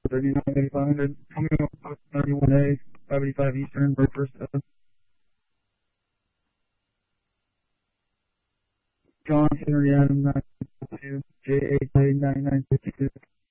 3985, coming up 31A, 585 Eastern, right first John Henry Adam 952, J8 9952.